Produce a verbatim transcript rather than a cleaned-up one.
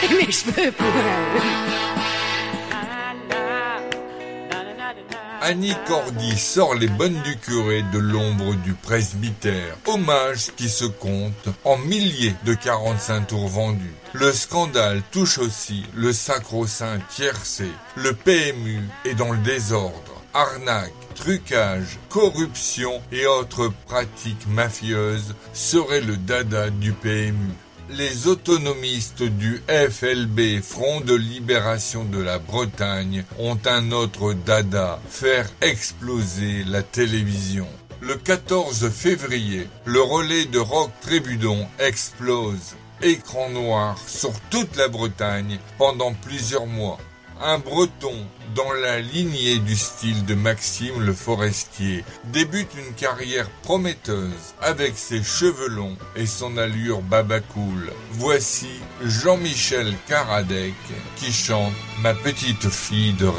mes cheveux pour Annie Cordy sort les bonnes du curé de l'ombre du presbytère. Hommage qui se compte en milliers de quarante-cinq tours vendus. Le scandale touche aussi le sacro-saint tiercé. Le P M U est dans le désordre. Arnaque, trucage, corruption et autres pratiques mafieuses seraient le dada du P M U. Les autonomistes du F L B, Front de Libération de la Bretagne, ont un autre dada, faire exploser la télévision. Le quatorze février, le relais de Roch Trébudon explose. Écran noir sur toute la Bretagne pendant plusieurs mois. Un Breton, dans la lignée du style de Maxime le Forestier, débute une carrière prometteuse avec ses cheveux longs et son allure babacool. Voici Jean-Michel Karadec qui chante « Ma petite fille de rêve ».